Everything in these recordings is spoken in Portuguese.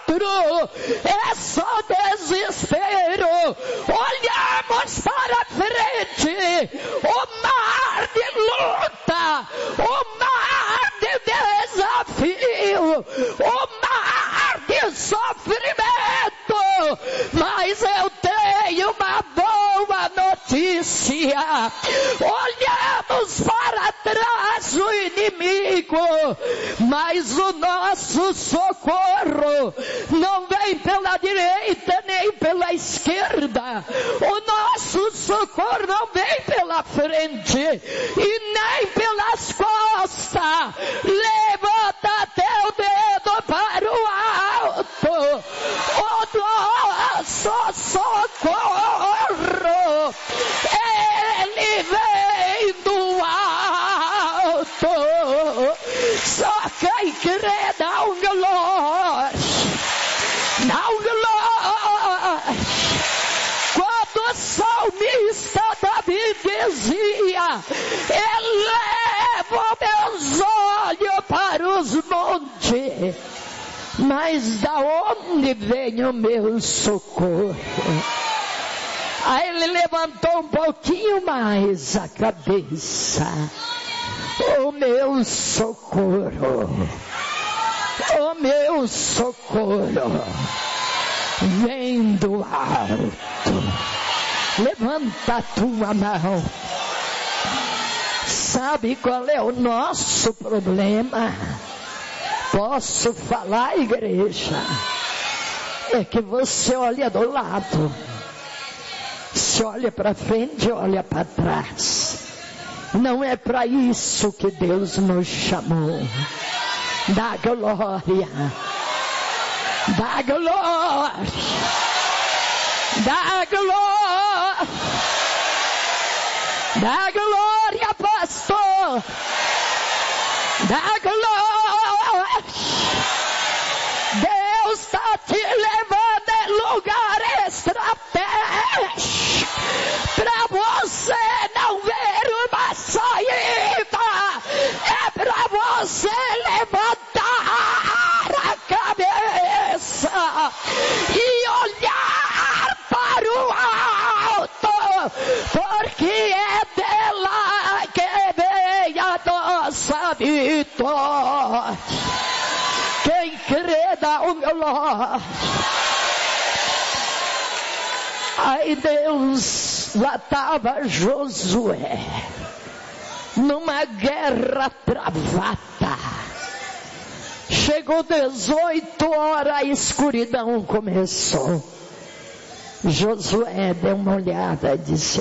é só desespero. Olhamos para frente, o mar de luta, o mar de desafio, o mar de sofrimento. Mas eu tenho uma boa notícia. Olhamos para trás o inimigo, mas o nosso socorro não vem pela direita nem pela esquerda. O nosso socorro não vem pela frente e nem pelas costas. Levanta teu dedo para o alto. O nosso socorro, ele vem do alto. Só quem crê dá um glória. Dá um glória. Quando o salmista Davi dizia: elevo meus olhos para os montes, mas da onde vem o meu socorro? Aí ele levantou um pouquinho mais a cabeça. O meu socorro, o meu socorro vem do alto. Levanta a tua mão. Sabe qual é o nosso problema? Posso falar, igreja? É que você olha do lado, se olha para frente, olha para trás. Não é para isso que Deus nos chamou. Dá glória, dá glória, dá glória, dá glória, pastor, dá glória. Deus está te levando em lugar estratégico para você não ver uma saída. É para você levantar a cabeça e olhar para o alto, porque é dela que vem a nossa vitória. Quem crê dá um glória. Aí Deus, lá estava Josué, numa guerra travada. Chegou 18 horas, a escuridão começou. Josué deu uma olhada e disse: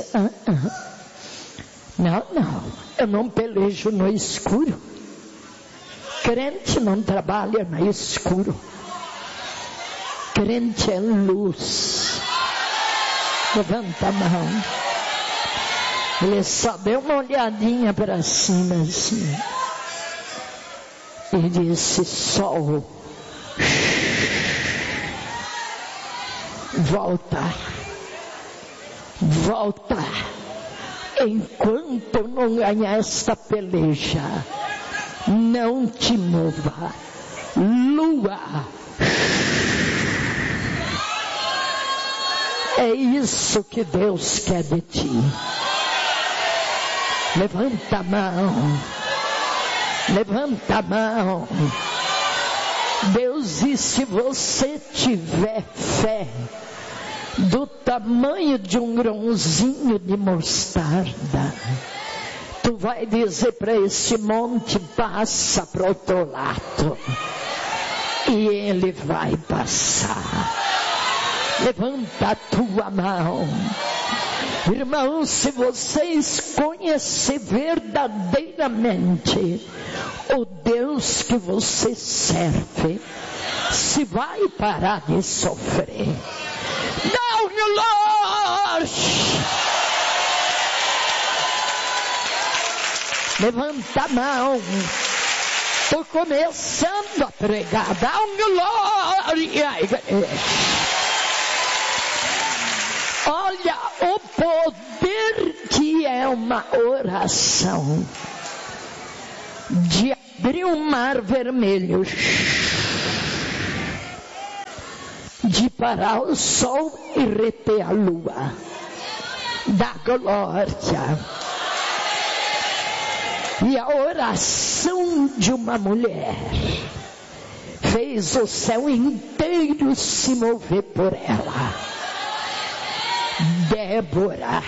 não, eu não pelejo no escuro. Crente não trabalha no escuro. Crente é luz. Levanta a mão. Ele só deu uma olhadinha para cima assim e disse: sol, volta, volta. Enquanto eu não ganhar esta peleja, não te mova. Lua, é isso que Deus quer de ti. Levanta a mão, levanta a mão. Deus diz: se você tiver fé do tamanho de um grãozinho de mostarda, tu vai dizer para esse monte: passa para o outro lado, e ele vai passar. Levanta a tua mão. Irmão, se vocês conhecerem verdadeiramente o Deus que você serve, se vai parar de sofrer. Não, Lord! Levanta a mão. Estou começando a pregar. Dá um glória, igreja. Olha o poder que é uma oração. De abrir um mar vermelho. de parar o sol e reter a lua. Da glória. E a oração de uma mulher fez o céu inteiro se mover por ela. Débora,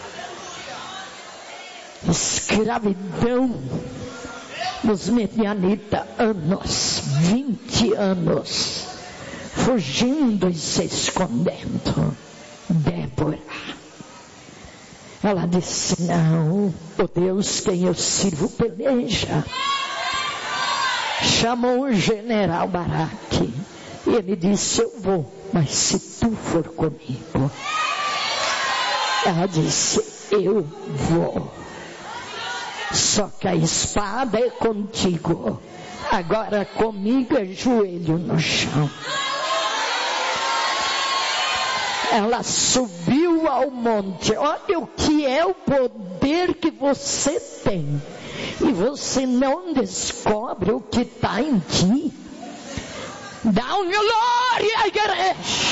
escravidão nos Medianitas, anos, 20 anos, fugindo e se escondendo. Débora, ela disse: não, o Deus quem eu sirvo peleja. Chamou o general Baraque e ele disse: eu vou, mas se tu for comigo. Ela disse: eu vou, só que a espada é contigo, agora comigo é joelho no chão. Ela subiu ao monte. Olha o que é o poder que você tem. E você não descobre o que está em ti. Dá um glória à igreja.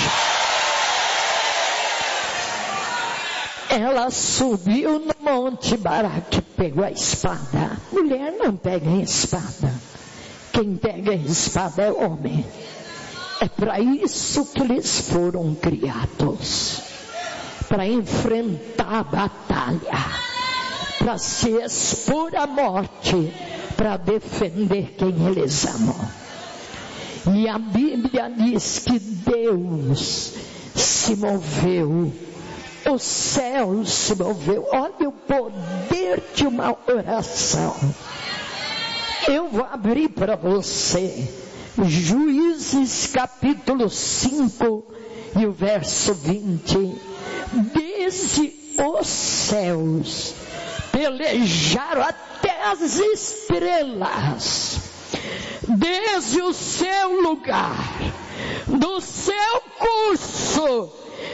Ela subiu no monte Baraque, pegou a espada. Mulher não pega a espada. Quem pega a espada é homem. É para isso que eles foram criados. Para enfrentar a batalha. Para se expor à morte. Para defender quem eles amam. E a Bíblia diz que Deus se moveu. O céu se moveu. Olha o poder de uma oração. Eu vou abrir para você Juízes capítulo 5 e o verso 20. Desde os céus pelejaram até as estrelas, desde o seu lugar, do seu curso,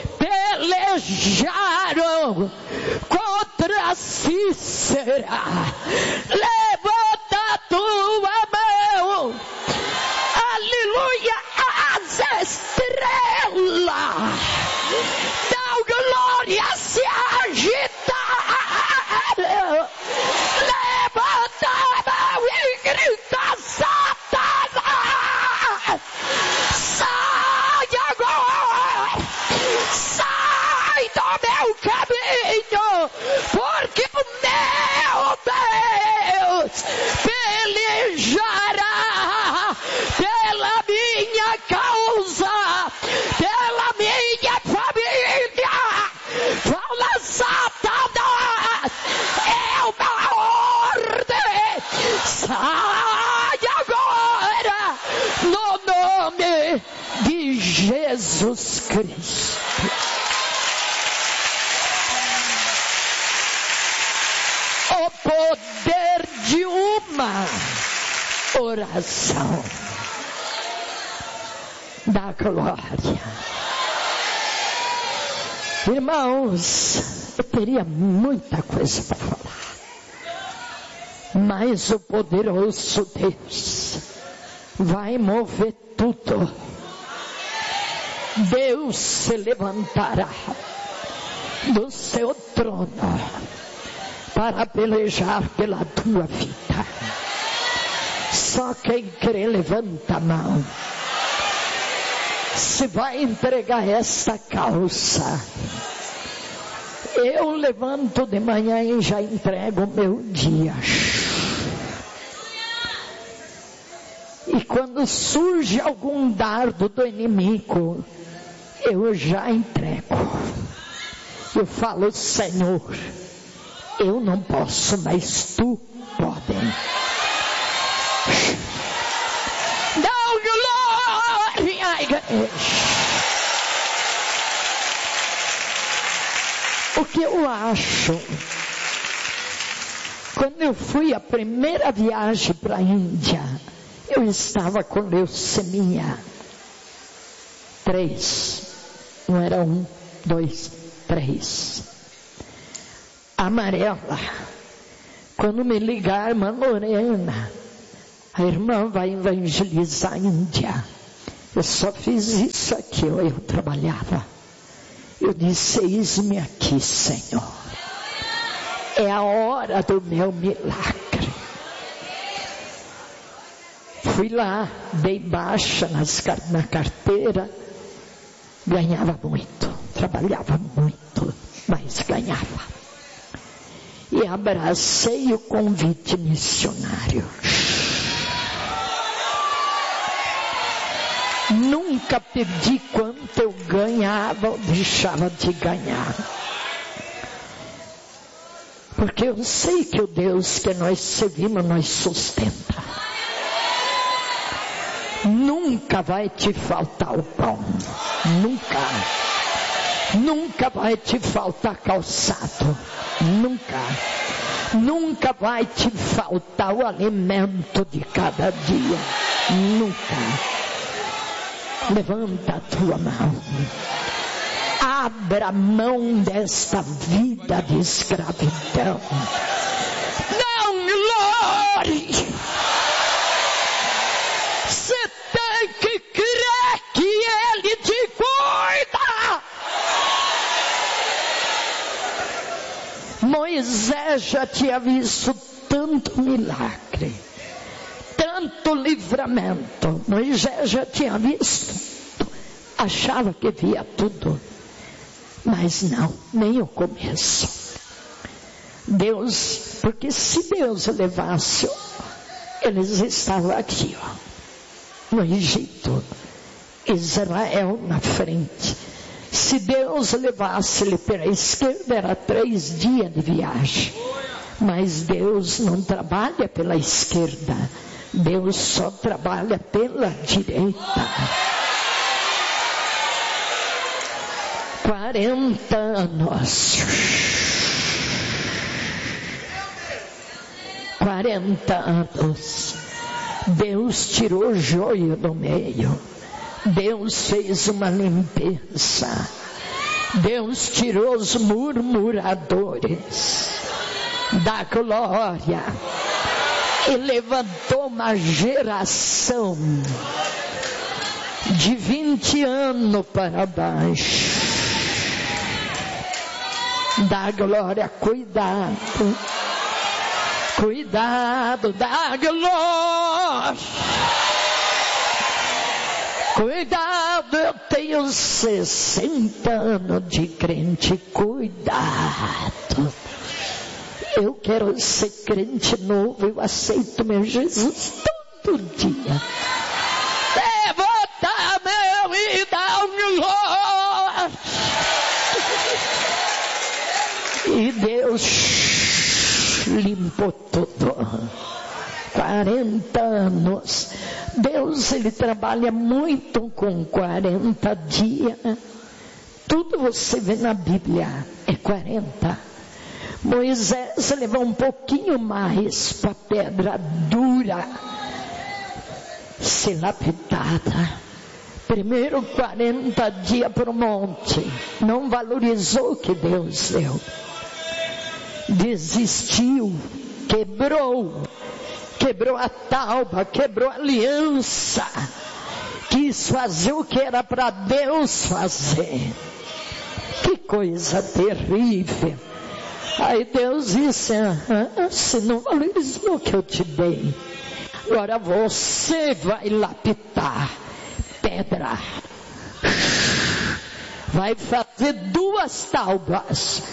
pelejaram contra Cícera. Levanta a tua mão, aleluia, as estrelas da glória se agitaram. Levanta a mão e grita: Satanás, sai agora, sai do meu caminho, porque o meu Deus pelejará pela minha causa, pela minha família. Fala: Satanás, é uma ordem, sai agora, no nome de Jesus Cristo. O poder de uma oração da glória. Irmãos, eu teria muita coisa para falar, mas o poderoso Deus vai mover tudo. Deus se levantará do seu trono para pelejar pela tua vida. Só quem crê levanta a mão. Se vai entregar essa causa. Eu levanto de manhã e já entrego o meu dia. E quando surge algum dardo do inimigo, eu já entrego. Eu falo: Senhor, eu não posso, mas tu podem. Dá glória à igreja. O que eu acho, quando eu fui a primeira viagem para a Índia, eu estava com leucemia 3, não era 1, 2, 3, amarela. Quando me ligar, irmã Lorena, a irmã vai evangelizar a Índia. Eu só fiz isso aqui, eu trabalhava. Eu disse, eis-me aqui, Senhor. É a hora do meu milagre. Fui lá, dei baixa na carteira, ganhava muito, trabalhava muito, mas ganhava. E abracei o convite missionário. Nunca perdi quanto eu ganhava ou deixava de ganhar. Porque eu sei que o Deus que nós servimos nos sustenta. Nunca vai te faltar o pão. Nunca. Nunca vai te faltar calçado. Nunca. Nunca vai te faltar o alimento de cada dia. Nunca. Levanta a tua mão. Abra mão desta vida de escravidão. Não glória. Você tem que crer que Ele te cuida. Moisés já tinha visto tanto milagre, tanto livramento. Moisés já tinha visto, achava que via tudo, mas não, nem o começo. Deus, porque se Deus levasse, eles estavam aqui, no Egito, Israel na frente. Se Deus levasse ele pela esquerda, era 3 dias de viagem. Mas Deus não trabalha pela esquerda, Deus só trabalha pela direita. 40 anos. 40 anos. Deus tirou o joio do meio. Deus fez uma limpeza. Deus tirou os murmuradores da glória. E levantou uma geração de 20 anos para baixo. Da glória, cuidado. Cuidado da glória. Cuidado, eu tenho 60 anos de crente. Cuidado. Eu quero ser crente novo, eu aceito meu Jesus todo dia. Levanta a mão e dá glória. E Deus limpou tudo. 40 anos. Deus, Ele trabalha muito com 40 dias. Tudo você vê na Bíblia é 40. Moisés levou um pouquinho mais para a pedra dura ser lapidada. Primeiro 40 dias para o monte. Não valorizou o que Deus deu. Desistiu. Quebrou a tauba, quebrou a aliança. Quis fazer o que era para Deus fazer. Que coisa terrível. Aí Deus disse, você não valorizou o que eu te dei. Agora você vai lapidar pedra. Vai fazer 2 taubas.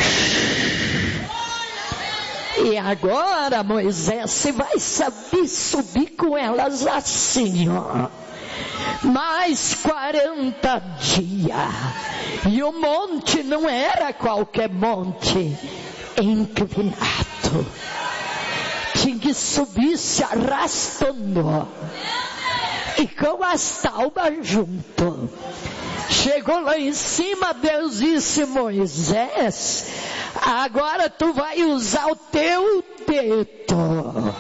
E agora, Moisés, você vai saber subir com elas assim, ó. Mais 40 dias. E o monte não era qualquer monte. Inclinado. Tinha que subir se arrastando. E com as taubas junto. Chegou lá em cima, Deus disse, Moisés, agora tu vai usar o teu dedo.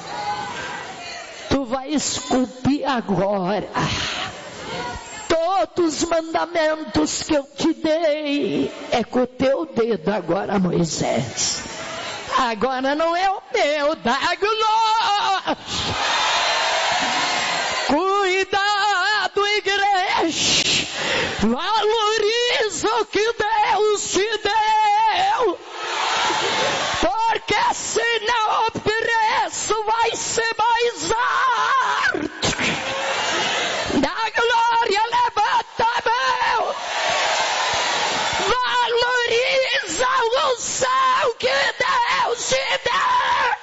Tu vai esculpir agora. Todos os mandamentos que eu te dei é com o teu dedo agora, Moisés. Agora não é o meu, dá glória. Cuidado e Valoriza o que Deus te deu. Porque senão o preço vai ser mais alto. Da glória, levanta a mão. Valoriza o céu que Deus te deu.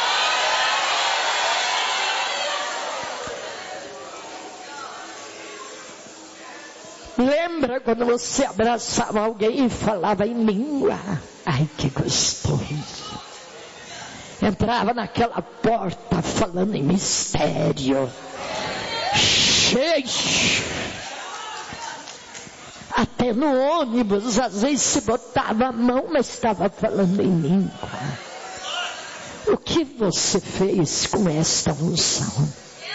Lembra quando você abraçava alguém e falava em língua? Ai, que gostoso. Entrava naquela porta falando em mistério. Cheio. Até no ônibus, às vezes se botava a mão, mas estava falando em língua. O que você fez com esta unção?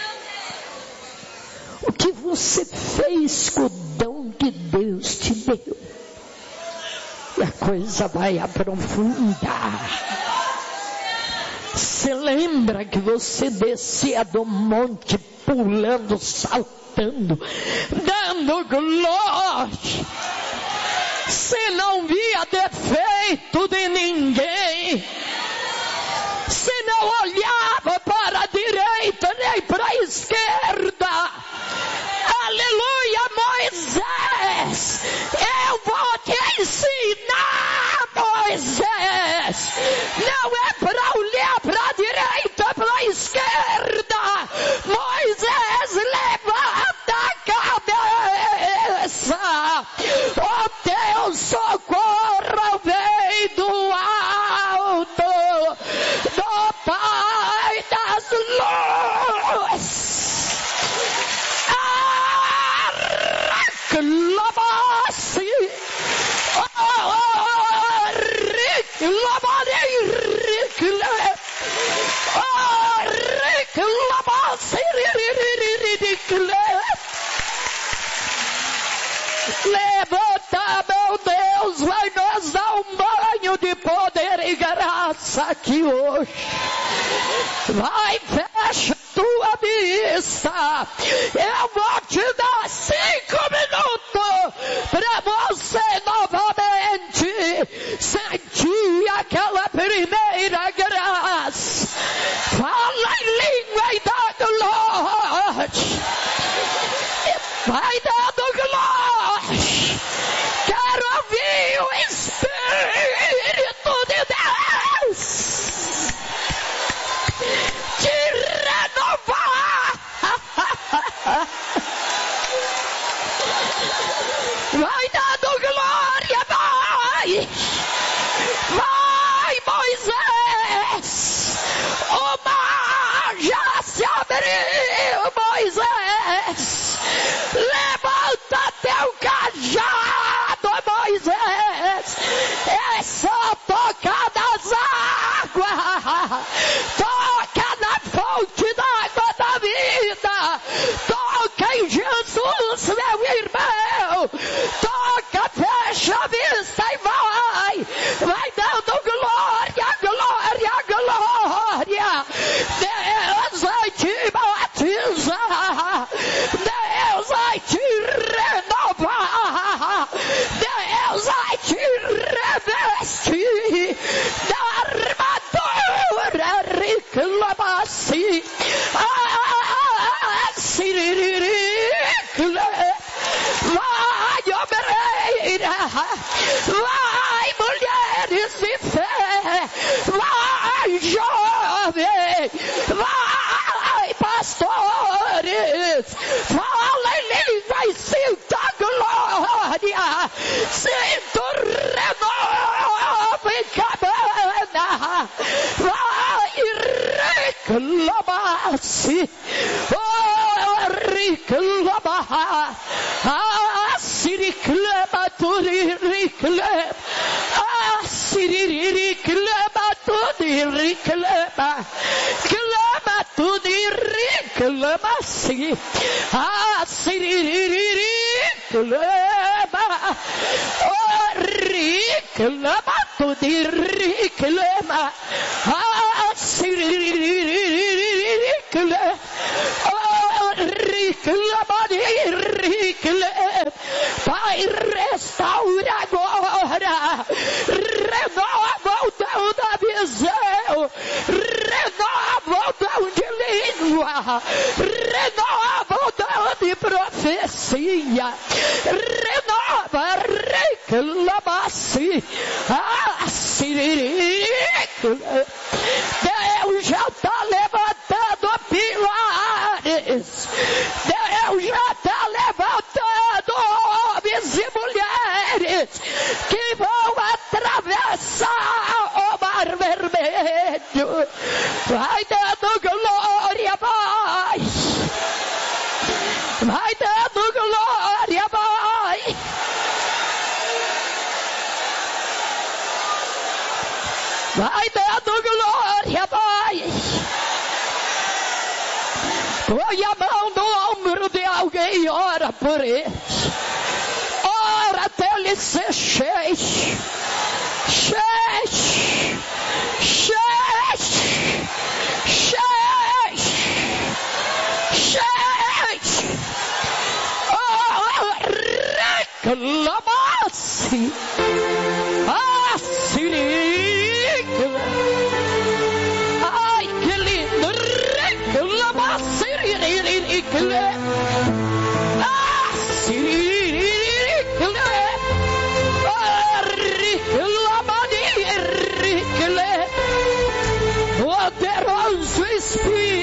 O que você fez com o dom que Deus te deu? E a coisa vai aprofundar. Você lembra que você descia do monte pulando, saltando, dando glória? Você não via defeito de ninguém. Você não olhava para a direita nem para a esquerda. Aleluia, Moisés, eu vou te ensinar, Moisés. Não é para olhar para a direita, para a esquerda. Moisés, levanta a cabeça. O teu socorro vem do alto, do Pai das luzes. Reclama-se, levanta, meu Deus, vai nos dar um banho de poder e graça aqui hoje. Vai, fecha tua vista. Eu vou te dar 5 minutos para você novamente sentir aquela primeira graça. Fala em língua e dá glória. Vai dando glória. Quero ouvir o Espírito de Deus te renovar. Vai dando glória, vai. Vai, Moisés. O mar já se abriu, Moisés. Levanta teu cajado, Moisés. É só tocar nas águas. Toca na fonte da água da vida. Toca em Jesus, meu irmão. Toca, fecha a vista e vai. Vai dando glória, glória, glória. Deus vai te batizar. Deus vai te renovar. Deus vai te revestir da armadura. Reclama-se. Vai, obreira. Vai, mulheres de fé. Vai, jovem. Vai, pastores. Fala em língua e sinta a glória. Sinta o renovo em cabana. Vai, reclama-se. Reclama. Reclama, tu reclama. Reclama, tu reclama. Clama, tu reclama-se. Reclama. Reclama, tu reclama. Pai, restaura agora. Renova o dom da visão. Renova o dom de língua. Renova o dom de profecia. Renova, reclama-se. Deus já está levantando pilares. Deus já está levantando homens e mulheres que vão atravessar o mar vermelho. Vai dando glória, Pai. Vai dando glória, Pai. Vai dando glória, Pai. Põe a mão no ombro de alguém e ora por ele. Ora até ele ser cheio. Cheio. Cheio. Cheio. Cheio. Oh, reclama-se. Ai, que lindo. Reclama-se. Poderoso Espírito